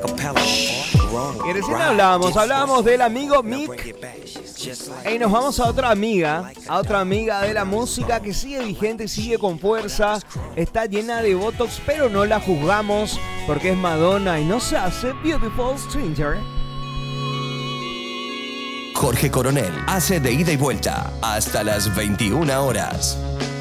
Y recién hablábamos del amigo Mick. Y nos vamos a otra amiga de la música que sigue vigente, sigue con fuerza, está llena de botox, pero no la juzgamos porque es Madonna y no se hace Beautiful Stranger. Jorge Coronel hace de ida y vuelta hasta las 21 horas.